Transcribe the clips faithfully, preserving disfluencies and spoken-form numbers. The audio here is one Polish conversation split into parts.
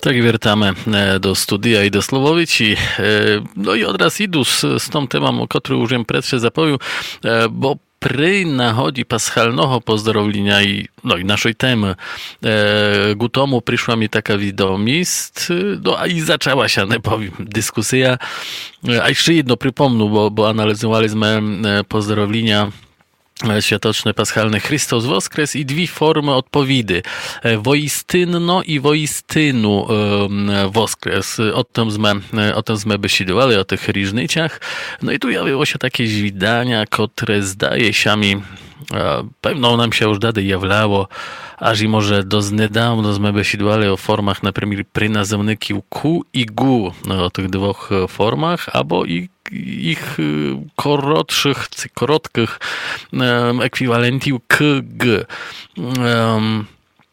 Tak, wiertamy do studia i do Slovoviči. No i odraz idu s, s tom temom, o ktorú už jem predše zapoju, bo pri náhodi paschálneho pozdravlenia i, no i našej témy, ku tomu prišla mi taká wiadomość, no a i zaczęła się, nie powiem, dyskusja. A jeszcze jedno przypomnę, bo, bo analizowaliśmy pozdrowienia światoczne, paschalne, Chrystus woskres i dwie formy odpowiedzi. Woistynno i woistynu woskres. O tym sme, o tym sme besidowali, o tych różnicach. No i tu jawiło się takie widania, które zdaje się mi, pewno nam się już dady jawlało, aż i może do niedawno sme besidowali o formach, na przykład przy nazewniku ku i gu, no, o tych dwóch formach, albo i ich korotszych, korotkich ekwiwalentów k, g. Um,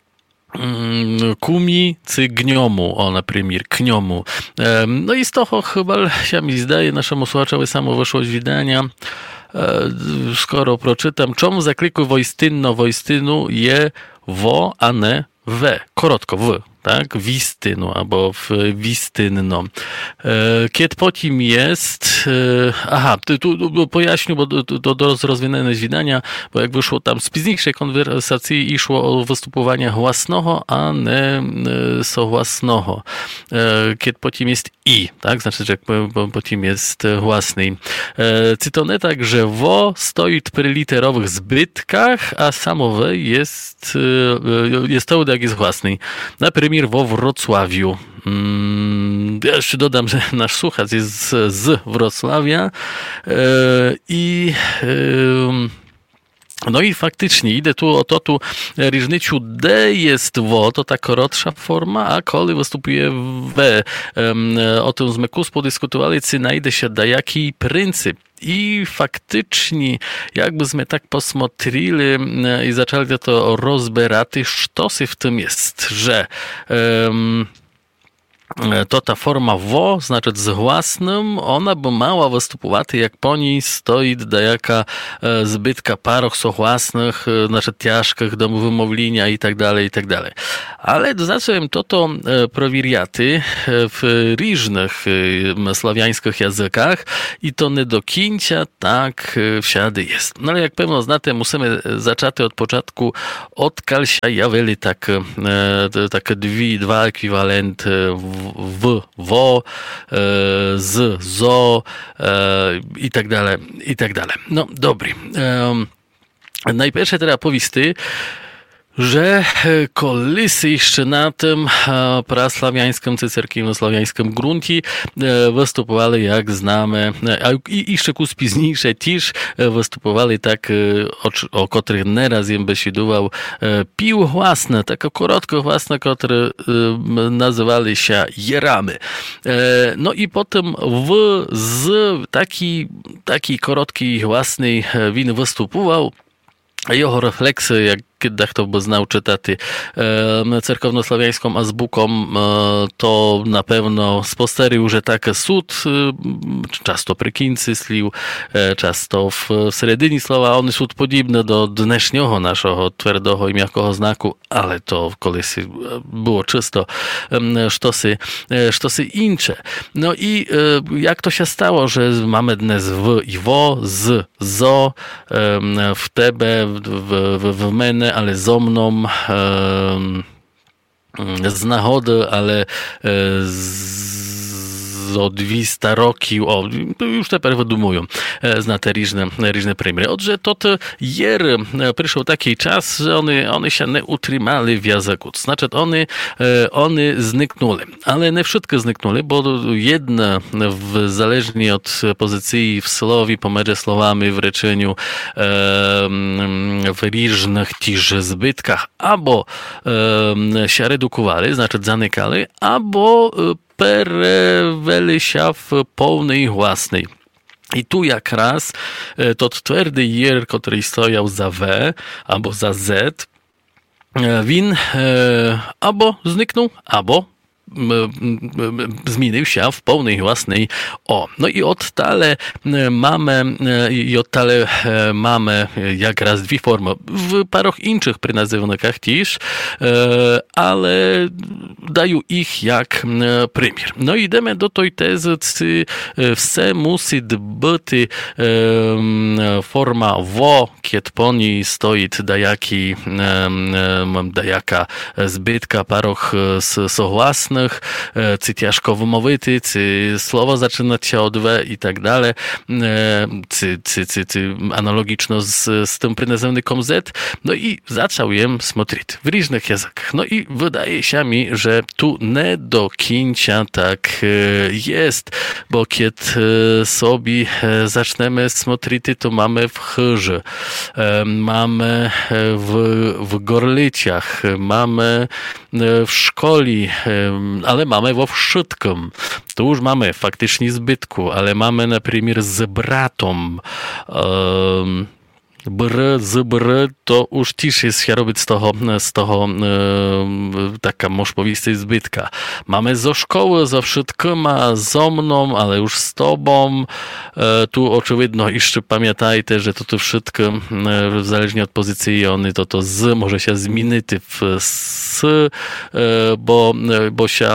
kumi czy gniomu, o na przykład kniomu. Um, no i z toho chyba się mi zdaje naszemu słuchaczowi samo wyszło z widania. Skoro proczytam, czemu zakliku wojstynno, wojstynu je wo, a ne we. Korotko, w. Tak, wistynu, albo w wistynno. Kiedy po tym jest, aha, tu, tu pojaśnię, bo to do rozwinięte widania, bo jak wyszło tam z późniejszej konwersacji szło o występowania własnego, a nie sohłasnego. Kiedy po tym jest i, tak, znaczy, że po, po tym jest własny. Cytone tak, że wo stoi przy literowych zbytkach, a samowe jest, jest to, jak jest własny. Na przykład wo Wrocławiu. Ja jeszcze dodam, że nasz słuchacz jest z, z Wrocławia i no i faktycznie idę tu o to, tu różnicą D jest wo, to ta krótsza forma, a koli występuje W. O tym sme kus podyskutowali, czy znajdzie się da jaki pryncyp. I faktycznie, jakbyśmy tak posmotrili i zaczęli to rozbierać, co w tym jest, że um, to ta forma wo, znaczy z własnym, ona by mała występować, jak po niej stoi dajaka zbytka paroch sohłasnych, znaczy ciężkich do wymowlenia i tak dalej, i tak dalej. Ale zacząłem to to prowiriaty w różnych słowiańskich językach i to nie do końca tak wsiady jest. No ale jak pewno znacie, musimy zacząć od początku, odkal się jawili tak, takie dwie, dwa ekwiwalenty w, wo, z, zo i tak dalej, i tak dalej. No, dobry. Najpierw teraz powisty, że kolysy jeszcze na tym praslawiańskim czy cerkiewno-slawiańskim gruncie występowali, jak znamy, i jeszcze ku późniejsze też występowali tak, o, o których nieraz jem besidował, pił własne, takie krótko własne, które nazywali się jeramy. No i potem w, z taki, taki krótki własny win występował, a jego refleksy, jak kiedy kto by znał czytać e, cerkowno-słowiańską azbuką, e, to na pewno sposterił, że takie sud, e, często przy końcu slił, e, często w, w seredinie słowa, on jest podobny do dnešního naszego twardego i miękkiego znaku, ale to kiedyś było czysto e, sztosy, e, sztosy incze. No i e, jak to się stało, że mamy dnes w i wo, z, zo, e, w tebe, w, w, w mene, ale zo mną, e, z nahody, ale e, z o dwieście roki, o, już teraz wydumują, e, zna te różne, różne primry. Odże to jer przyszedł taki czas, że one, one się nie utrzymali w języku. Znaczy, one, e, one zniknęły. Ale nie wszystkie zniknęły, bo jedne, w, zależnie od pozycji w słowie, pomiędzy słowami w rеченню, e, w różnych też zbytkach, albo e, się redukowali, znaczy zanikali, albo pereweli się w pełnej własnej. I tu jak raz to twardy jer, który stojał za W albo za Z, win albo zniknął, albo zmienił się w pełnej własnej o. No i od tale mamy i od tale mamy jak raz dwie formy w parach innych prinazywnikach też, ale dają ich jak premier. No i idziemy do tej tezy, czy все musi być forma wo, kiedy po niej stoi dajaki, dajaka zbytka parach sohłasnych, czy ciężko wymówić, czy słowo zaczynać się od w i tak dalej, czy, czy, czy, czy analogiczno z, z tym prinazywnikiem z. No i zaczął jem smotrić w różnych językach. No i wydaje się mi, że tu nie do końca tak jest, bo kiedy sobie zaczniemy smotrić, to mamy w chyrze, mamy w, w gorliciach, mamy w szkoli, ale mamy we wszystkim. Tu już mamy faktycznie zbytku, ale mamy na przykład z bratą, br, z br, to już też jest się robić z toho, z toho e, taka, można powiedzieć, zbytka. Mamy ze szkoły, ze wszystkima, ze mną, ale już z tobą. E, tu oczywiście jeszcze pamiętajcie, że to to wszystko, e, zależnie od pozycji one, to to z może się zmienić w s, e, bo, bo się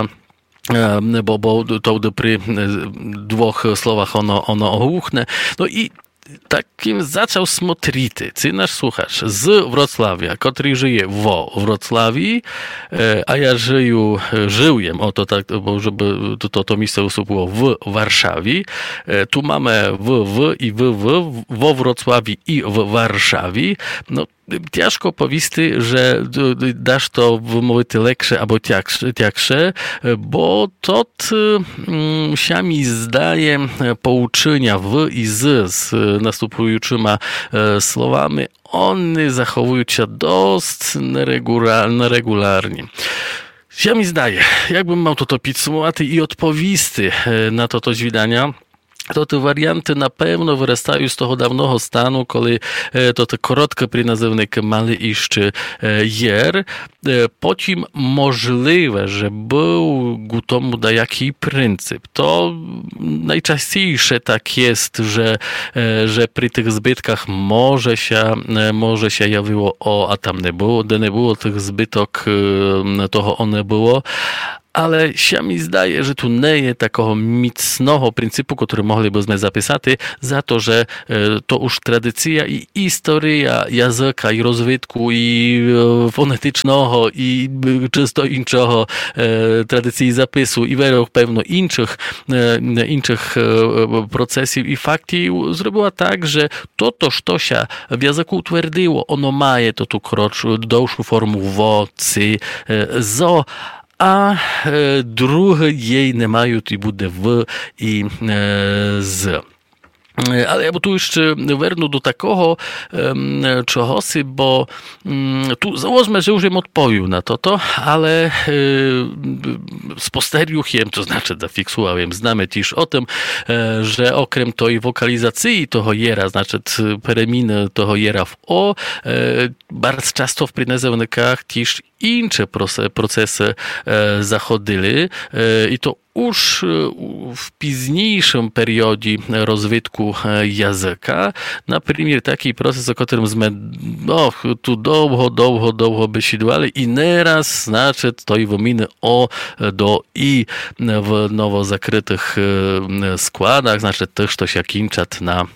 bo, bo to przy dwóch słowach ono, ono ohuchne. No i takim zaczął smotrity. Ty nasz słuchacz z Wrocławia, który żyje w Wrocławiu, a ja żyję, żyłem, o to tak, bo żeby to, to, to miejsce było w Warszawie. Tu mamy w, w i w, w, w Wrocławiu i w Warszawie. No, ciężko powiedzieć, że dasz to wymówić leksze albo ciaksze, bo to się mi zdaje pouczenia w i z, z następującymi słowami, one zachowują się dość nieregularnie. Się mi zdaje, jakbym miał to to podsumować i odpowiedzieć na to to zwidania, to te warianty na pewno wyrastają z tego dawnego stanu, kiedy to te krótkie prinazywnik mali jeszcze jer. Potem możliwe, że był gutomu da jaki pryncyp. To najczęściejsze tak jest, że, że przy tych zbytkach może się, może się jawiło o, a tam nie było, gdy nie było tych zbytok, toho one było. Ale się mi zdaje, że tu nie jest takiego mocnego pryncypu, który moglibyśmy zapisać, za to, że to już tradycja i historia języka i rozwitku i fonetycznego i czysto innego tradycji zapisu i według pewno innych, innych procesów i faktów zrobiła tak, że to, to, co się w języku utwierdziło, ono ma to tu dłuższą formę wo, cy, zo, a e, drugie jej nie mają i bude w i e, z. Ale ja bo tu jeszcze wernę do takiego um, czegoś, bo um, tu założmy, że już im odpowiedział na to, to ale um, sposteriuchem, to znaczy zafiksułem, znamy też o tym, um, że okrem tej wokalizacji toho jera, znaczy pereminy toho jera w o, um, bardzo często w prinazywnikach też inne procesy e, zachodzili e, i to już w późniejszym periodzie rozwitku języka, na przykład taki proces, o którym my no, tu długo, długo, długo wysiedlali i nieraz znaczy to i wyminy o do i w nowo zakrytych składach, znaczy też to się kończat na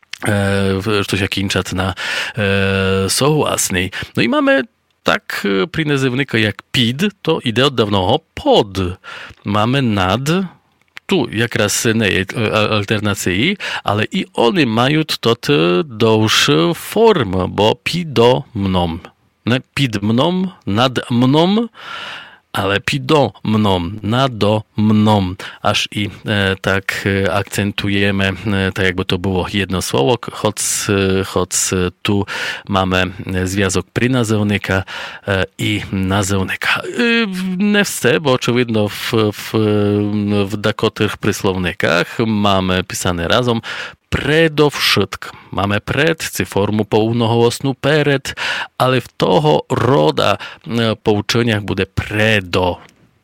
to się kończat na e, sohłasnej. No i mamy tak prinazywnika jak pid, to idę od dawnego pod. Mamy nad, tu jak raz nie jest alternacji, ale i one mają to te dłuższe formy, bo pido mną. Nie pid mną, nad mną, ale pido mną, nado mną, aż i e, tak e, akcentujemy, e, tak jakby to było jedno słowo, choć, choć tu mamy związek prinazywnika e, i nazywnika. E, nie chcę, bo oczywiście w, w, w dakotych przysłownikach mamy pisane razem predowszystkim. Mamy pred, czy formu pełnogłosną pered, ale w toho roda pouczeniach będzie predo.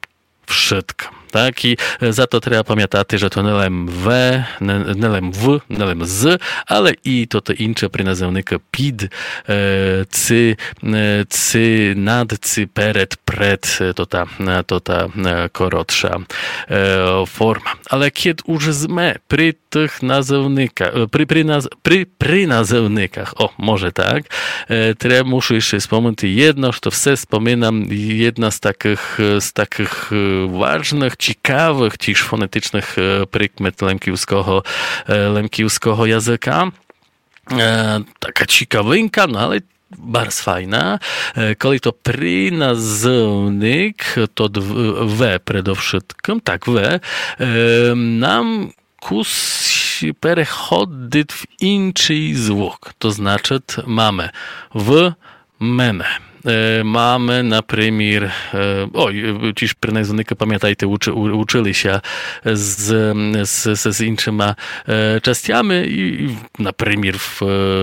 wszystko. Tak, i za to треба пам'ятати, що то не лем в, не, не лем в, не лем з, але і то інше приназивника під, е, ци, е, ци, над, ци, перед, пред, то та, то та коротша е, форма. Але kiedy już sme przy tych nazewnikach, przy, przy, naz, przy, przy nazewnikach, o, może tak, e, treba muszę jeszcze wspomnieć jedno, że все wspominam, jedna z takich, z takich ważnych, ciekawych, ciż fonetycznych prikmet lemkівського, lemkівського języka. E, taka ciekawinka, no ale bardzo fajna. Kiedy to prinazywnik, to w przede wszystkim, tak, w, nam kus переходить в інший звук. To znaczy mamy w мене. Mamy, например, oj, ci принайзвники, пам'ятайте, uczy, uczyli się z, z, z innymi częściami i, например, w,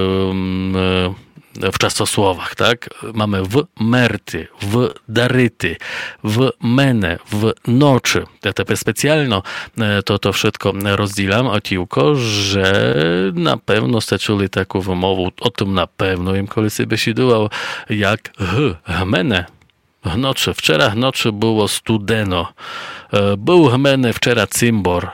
w czasosłowach, tak? Mamy w merty, w daryty, w menę, w noczy. Ja teraz specjalnie to, to wszystko rozdzielam otiłko, że na pewno ste czuli taką wymowę, o tym na pewno im kolej sobie się dało, jak h, menę. Nocy, wczoraj nocy było studeno. Był menę wczoraj cymbor.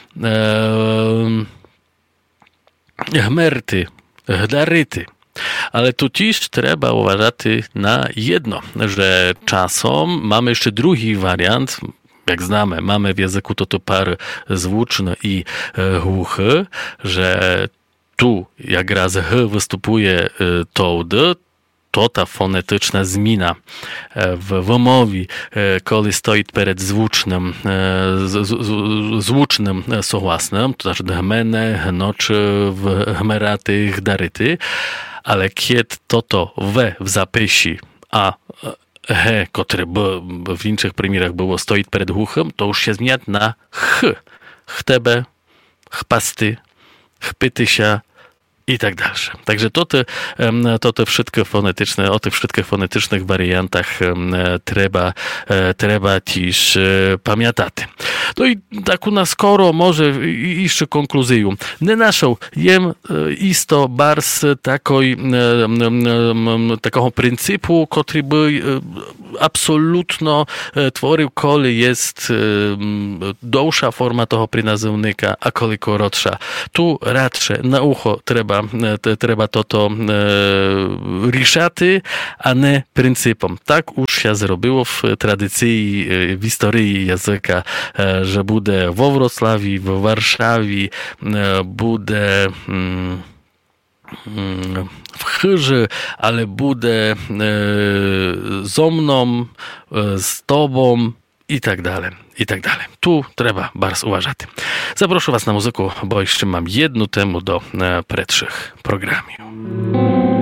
Merty, daryty. Ale tu też trzeba uważać na jedno, że czasem mamy jeszcze drugi wariant, jak znamy, mamy w języku to to pary zvuczne i głuche, że tu jak raz h występuje to d, to ta fonetyczna zmiana w wymowie, kiedy stoi przed zvucznym, zvucznym sohłasnym, to znaczy hmene, hnoczy, hmeraty, hdaryty, ale kiedy to to w w zapisie, a he, które w innych przykładach było stoi przed głuchym, to już się zmienia na ch, chtebe, chpasty, chpytysia, i tak dalej. Także to te, to te wszystkie fonetyczne, o tych wszystkich fonetycznych wariantach trzeba, trzeba też pamiętać. No i tak u nas skoro może jeszcze konkluzję. Nie naszą jem isto bars takoj, takiego pryncypu, który by absolutno tworzył, koli jest dłuższa forma toho prinazywnika, a koli krótsza. Tu raczej na ucho trzeba Trzeba to to e, riszaty, a nie pryncypom. Tak już się zrobiło w tradycji, w historii języka, e, że będzie we Wrocławiu, w Warszawie, e, będzie mm, w Chyży, ale będzie e, ze mną, e, z tobą, i tak dalej, i tak dalej. Tu trzeba bardzo uważać. Zaproszę was na muzyku, bo jeszcze mam jedną temu do e, predszych programów.